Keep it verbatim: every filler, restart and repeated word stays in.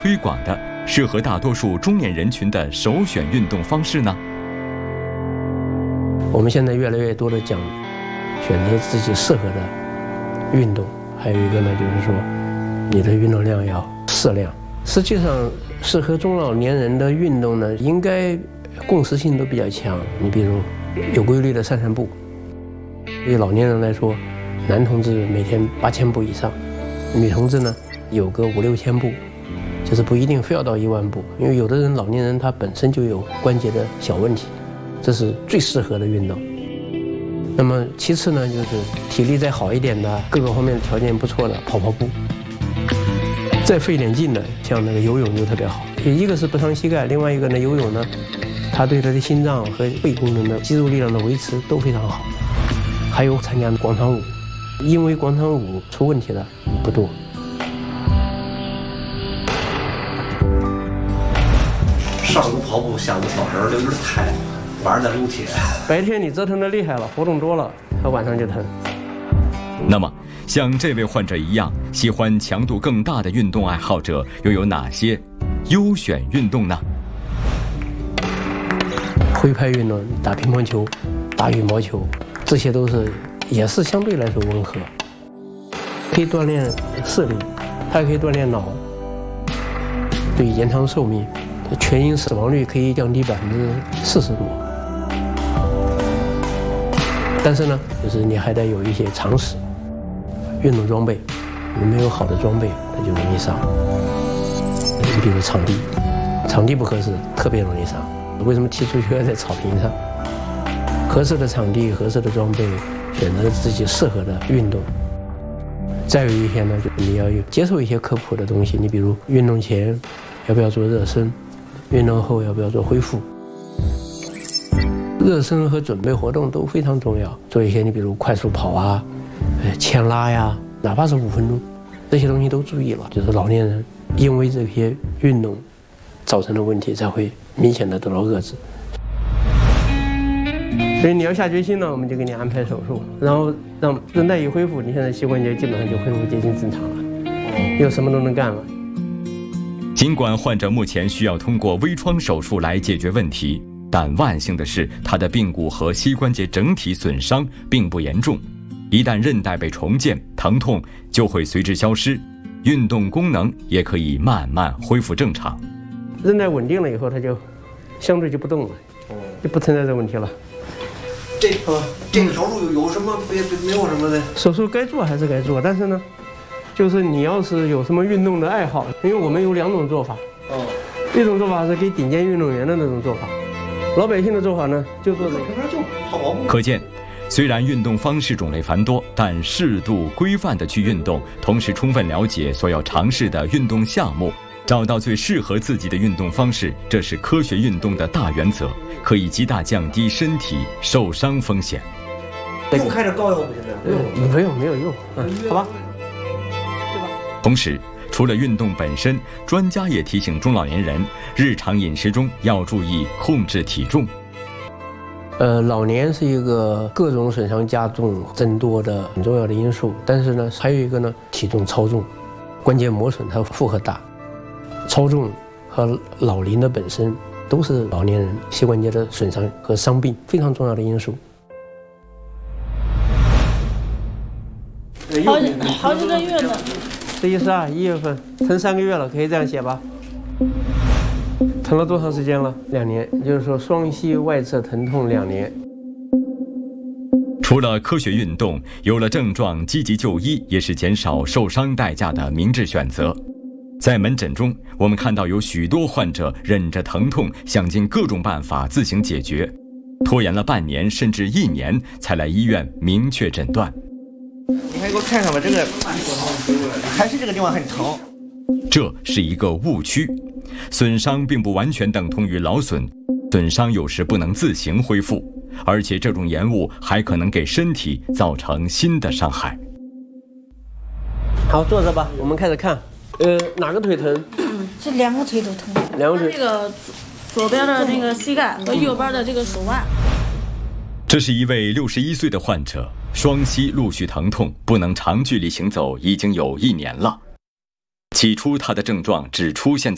推广的适合大多数中年人群的首选运动方式呢？ 我们现在越来越多的讲选择自己适合的运动，还有一个呢，就是说你的运动量要适量。实际上，适合中老年人的运动呢，应该共识性都比较强。你比如有规律的散散步，对于老年人来说，男同志每天八千步以上，女同志呢有个五六千步，就是不一定非要到一万步，因为有的人老年人他本身就有关节的小问题，这是最适合的运动。那么其次呢，就是体力再好一点的，各个方面条件不错的，跑跑步。再费点劲的，像那个游泳就特别好。一个是不伤膝盖，另外一个呢，游泳呢，它对他的心脏和肺功能的肌肉力量的维持都非常好。还有参加广场舞，因为广场舞出问题的不多。 上午跑步，下午跳绳，有点太，晚上再撸铁。 白天你折腾的厉害了，活动多了，它晚上就疼。 那么，像这位患者一样喜欢强度更大的运动爱好者，又有哪些优选运动呢？ 挥拍运动，打乒乓球、打羽毛球，这些都是也是相对来说温和，可以锻炼视力，还可以锻炼脑，对延长寿命，全因死亡率可以降低百分之四十多。但是呢，就是你还得有一些常识。运动装备，你没有好的装备，它就容易伤。你比如场地，场地不合适，特别容易伤。为什么踢足球要在草坪上？合适的场地、合适的装备，选择自己适合的运动。再有一些呢，就你要有接受一些科普的东西。你比如运动前要不要做热身，运动后要不要做恢复。热身和准备活动都非常重要，做一些你比如快速跑啊。牵拉呀，哪怕是五分钟，这些东西都注意了。就是老年人因为这些运动造成的问题，才会明显的得到遏制。所以你要下决心呢，我们就给你安排手术，然后让韧带一恢复，你现在膝关节基本上就恢复接近正常了，又什么都能干了。 尽管患者目前需要通过微创手术来解决问题，但万幸的是，他的髌骨和膝关节整体损伤并不严重。一旦韧带被重建，疼痛就会随之消失，运动功能也可以慢慢恢复正常。 韧带稳定了以后，它就相对就不动了，就不存在这问题了。 这个这个手术有什么别没有什么的？ 手术该做还是该做，但是呢，就是你要是有什么运动的爱好，因为我们有两种做法。哦，一种做法是给顶尖运动员的那种做法，老百姓的做法呢，就做这个， 就跑跑步。 可见。虽然运动方式种类繁多，但适度规范地去运动，同时充分了解所要尝试的运动项目，找到最适合自己的运动方式，这是科学运动的大原则，可以极大降低身体受伤风险。 不用开着膏药不现在？不用， 没有没有用，嗯，好吧， 对吧？同时，除了运动本身，专家也提醒中老年人，日常饮食中要注意控制体重。 呃，老年是一个各种损伤加重增多的很重要的因素，但是呢，还有一个呢，体重超重，关节磨损它负荷大，超重和老龄的本身都是老年人膝关节的损伤和伤病非常重要的因素。 好几好几个月了， 这一十二一月份疼三个月了，可以这样写吧？疼了多长时间了？两年，也就是说双膝外侧疼痛两年。 除了科学运动，有了症状积极就医也是减少受伤代价的明智选择。在门诊中，我们看到有许多患者忍着疼痛，想尽各种办法自行解决，拖延了半年甚至一年才来医院明确诊断。 你还给我看看吧，这个还是这个地方很疼。 这是一个误区，损伤并不完全等同于劳损，损伤有时不能自行恢复，而且这种延误还可能给身体造成新的伤害。 好，坐着吧，我们开始看。呃，哪个腿疼？ 这两个腿都疼。 两个腿。 这个左边的那个膝盖和右边的这个手腕。 这是一位六十一岁的患者，双膝陆续疼痛，不能长距离行走已经有一年了。起初他的症状只出现在